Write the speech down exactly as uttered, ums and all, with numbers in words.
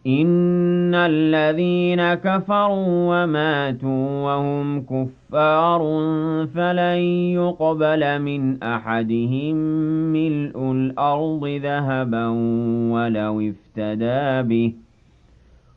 إِنَّ الَّذِينَ كَفَرُوا وَمَاتُوا وَهُمْ كُفَّارٌ فَلَن يُقْبَلَ مِنْ أَحَدِهِم مِّلْءُ الْأَرْضِ ذَهَبًا وَلَوِ افْتَدَىٰ بِهِ